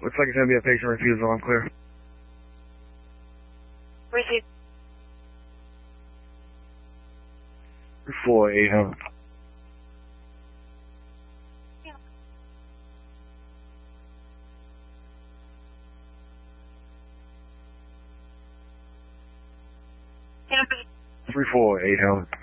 Looks like it's going to be a patient refusal. I'm clear. Receive. 4800. Campus. 34800.